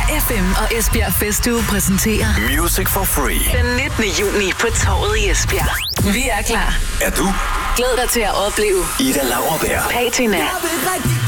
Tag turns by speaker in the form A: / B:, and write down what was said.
A: FM og Esbjerg Festuge præsenterer
B: Music for Free.
A: Den 19. juni på Torvet i Esbjerg. Vi er klar.
B: Er du?
A: Glæd dig til at opleve
B: Ida Lauerberg,
A: Patina,